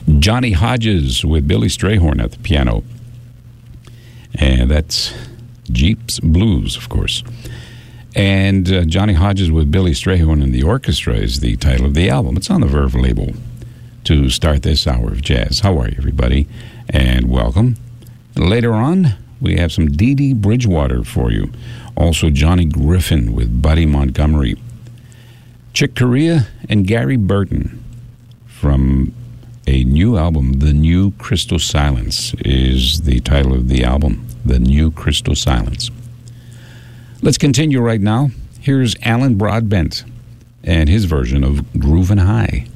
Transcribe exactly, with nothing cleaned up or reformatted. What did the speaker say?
Johnny Hodges with Billy Strayhorn at the piano. And that's Jeep's Blues, of course. And uh, Johnny Hodges with Billy Strayhorn and the orchestra is the title of the album. It's on the Verve label to start this hour of jazz. How are you, everybody? And welcome. Later on, we have some Dee Dee Bridgewater for you. Also, Johnny Griffin with Buddy Montgomery. Chick Corea and Gary Burton from a new album, The New Crystal Silence is the title of the album, The New Crystal Silence. Let's continue right now. Here's Alan Broadbent and his version of Groovin' High.